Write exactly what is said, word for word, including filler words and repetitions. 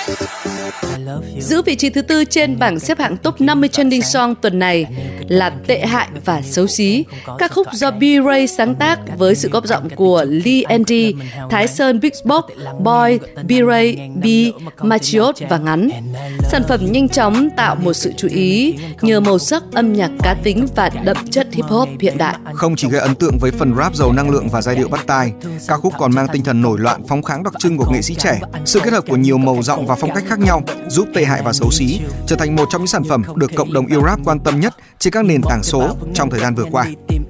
Giữ vị trí thứ tư trên bảng xếp hạng top năm mươi trending song tuần này là Tệ Hại và Xấu Xí, ca khúc do B-Ray sáng tác với sự góp giọng của Lee Andy, Thái Sơn Big Box, Boy, B-Ray, B, Machiot và Ngắn. Sản phẩm nhanh chóng tạo một sự chú ý nhờ màu sắc âm nhạc cá tính và đậm chất hip hop hiện đại. Không chỉ gây ấn tượng với phần rap giàu năng lượng và giai điệu bắt tai, ca khúc còn mang tinh thần nổi loạn phóng kháng đặc trưng của nghệ sĩ trẻ. Sự kết hợp của nhiều màu giọng và phong cách khác nhau giúp Tệ Hại và Xấu Xí trở thành một trong những sản phẩm được cộng đồng yêu rap quan tâm nhất trên các nền tảng số trong thời gian vừa qua.